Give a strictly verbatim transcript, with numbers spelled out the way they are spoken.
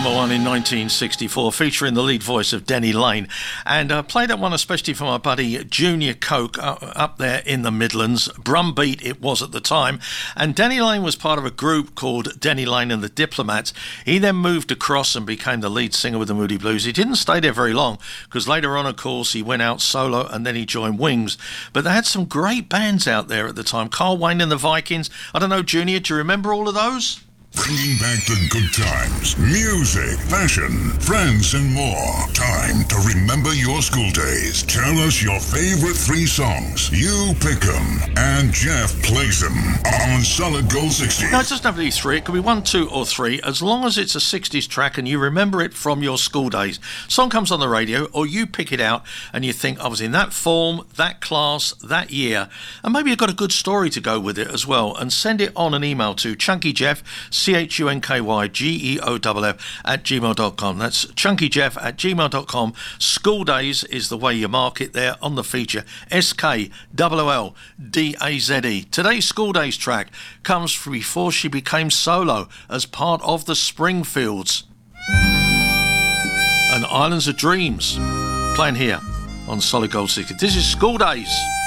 number one in nineteen sixty-four, featuring the lead voice of Denny Laine. And I uh, played that one especially for my buddy Junior Coke uh, up there in the Midlands. Brumbeat it was at the time. And Denny Laine was part of a group called Denny Laine and the Diplomats. He then moved across and became the lead singer with the Moody Blues. He didn't stay there very long, because later on, of course, he went out solo and then he joined Wings. But they had some great bands out there at the time. Carl Wayne and the Vikings. I don't know, Junior, do you remember all of those? Bringing back the good times, music, fashion, friends, and more. Time to remember your school days. Tell us your favorite three songs. You pick them, and Jeff plays them on Solid Gold sixty. No, it doesn't have to be three. It could be one, two, or three, as long as it's a sixties track and you remember it from your school days. Song comes on the radio, or you pick it out and you think, I was in that form, that class, that year, and maybe you've got a good story to go with it as well, and send it on an email to ChunkyJeff, C H U N K Y G E O F F at gmail dot com. That's ChunkyJeff at gmail dot com. School Days is the way you mark it there on the feature. S K O O L D A Z E. Today's School Days track comes from before she became solo as part of the Springfields. And Islands of Dreams, playing here on Solid Gold sixty. This is School Days.